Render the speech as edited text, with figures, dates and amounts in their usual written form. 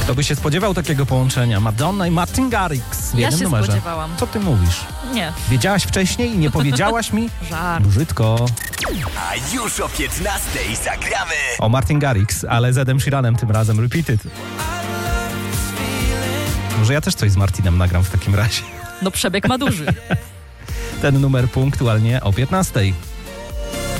Kto by się spodziewał takiego połączenia? Madonna i Martin Garrix w Ja jednym się numerze. spodziewałam. Co ty mówisz? Nie. Wiedziałaś wcześniej i nie powiedziałaś mi? Żart. Brzydko. A już o 15:00 zagramy. O Martin Garrix, ale z Edem Sheeranem tym razem. Repeated. Może ja też coś z Martinem nagram w takim razie. No przebieg ma duży. Ten numer punktualnie o 15:00.